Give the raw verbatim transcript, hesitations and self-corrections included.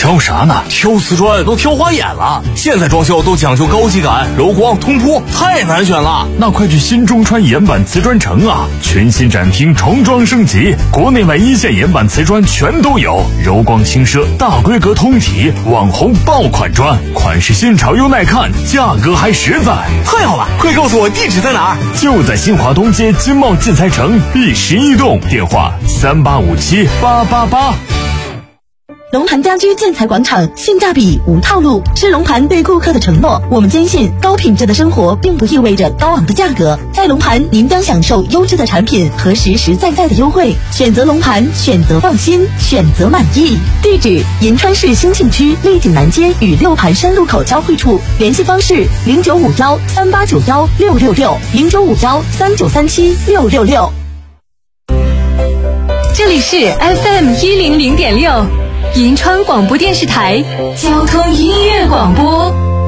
挑啥呢？ 挑瓷砖都挑花眼了，现在装修都讲究高级感、柔光、通铺，太难选了。 那快去新中川岩板瓷砖城啊！全新展厅，重装升级，国内外一线岩板瓷砖全都有，柔光轻奢，大规格通体，网红爆款砖，款式新潮又耐看，价格还实在。 太好了，快告诉我地址在哪儿？ 就在新华东街金茂建材城第十一栋，电话三八五七八八八。 龙盘家居建材广场，性价比无套路，是龙盘对顾客的承诺。我们坚信，高品质的生活并不意味着高昂的价格。在龙盘，您将享受优质的产品和实实在在的优惠。选择龙盘，选择放心，选择满意。地址：银川市兴庆区丽景南街与六盘山路口交汇处。联系方式：零九五幺三八九幺六六六零九五幺三九三七六六六。 这里是 F M 一零零点六。银川广播电视台交通音乐广播。